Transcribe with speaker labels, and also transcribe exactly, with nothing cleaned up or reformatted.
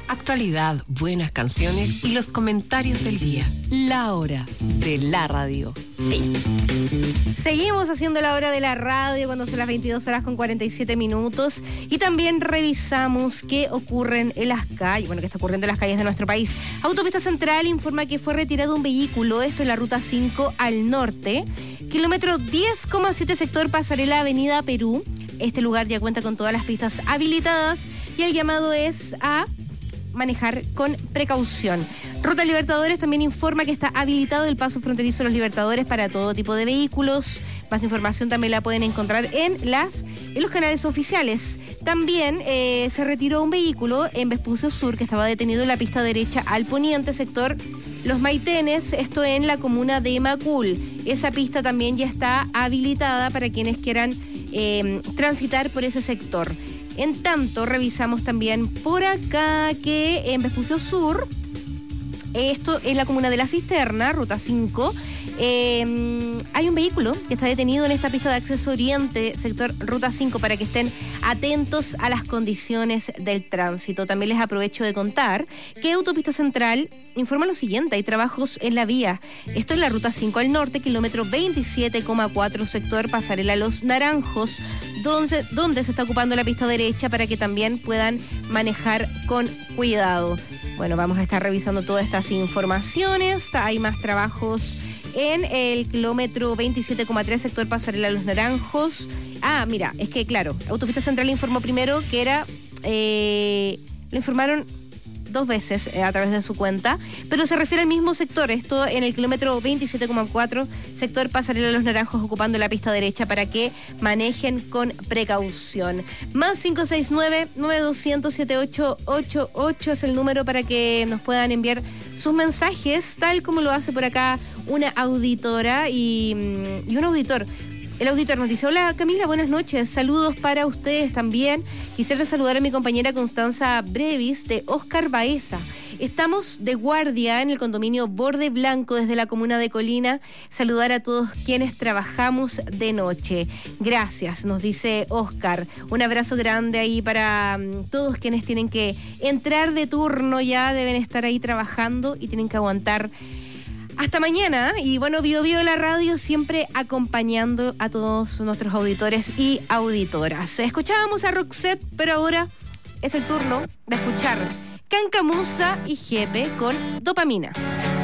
Speaker 1: Actualidad, buenas canciones y los comentarios del día. La hora de la radio. Sí.
Speaker 2: Seguimos haciendo la hora de la radio cuando son las veintidós horas con cuarenta y siete minutos y también revisamos qué ocurren en las calles, bueno, qué está ocurriendo en las calles de nuestro país. Autopista Central informa que fue retirado un vehículo, esto en la ruta cinco al norte, kilómetro diez coma siete sector Pasarela Avenida Perú. Este lugar ya cuenta con todas las pistas habilitadas y el llamado es a manejar con precaución. Ruta Libertadores también informa que está habilitado el paso fronterizo de los Libertadores para todo tipo de vehículos. Más información también la pueden encontrar en las en los canales oficiales. También eh, se retiró un vehículo en Vespucio Sur que estaba detenido en la pista derecha al poniente, sector Los Maitenes, esto en la comuna de Macul. Esa pista también ya está habilitada para quienes quieran eh, transitar por ese sector. En tanto, revisamos también por acá que en Vespucio Sur, esto es la comuna de La Cisterna, ruta cinco, eh, hay un vehículo que está detenido en esta pista de acceso oriente, sector ruta cinco, para que estén atentos a las condiciones del tránsito. También les aprovecho de contar que Autopista Central informa lo siguiente: hay trabajos en la vía. Esto es la ruta cinco al norte, kilómetro veintisiete coma cuatro, sector Pasarela Los Naranjos, donde, donde se está ocupando la pista derecha para que también puedan manejar con cuidado. Bueno, vamos a estar revisando todas estas informaciones. Hay más trabajos en el kilómetro veintisiete coma tres, sector Pasarela Los Naranjos. Ah, mira, es que claro, Autopista Central informó primero que era, eh, lo informaron dos veces eh, a través de su cuenta, pero se refiere al mismo sector, esto en el kilómetro veintisiete coma cuatro, sector Pasarela Los Naranjos, ocupando la pista derecha para que manejen con precaución. Más cinco seis nueve, nueve dos cero cero, siete ocho ocho ocho es el número para que nos puedan enviar sus mensajes, tal como lo hace por acá una auditora y, y un auditor. El auditor nos dice: hola Camila, buenas noches, saludos para ustedes también. Quisiera saludar a mi compañera Constanza Brevis de Oscar Baeza. Estamos de guardia en el condominio Borde Blanco desde la comuna de Colina. Saludar a todos quienes trabajamos de noche. Gracias, nos dice Oscar. Un abrazo grande ahí para um, todos quienes tienen que entrar de turno, ya deben estar ahí trabajando y tienen que aguantar hasta mañana. Y bueno, Bio Bio la radio siempre acompañando a todos nuestros auditores y auditoras. Escuchábamos a Roxette, pero ahora es el turno de escuchar Cancamusa y Jepe con Dopamina.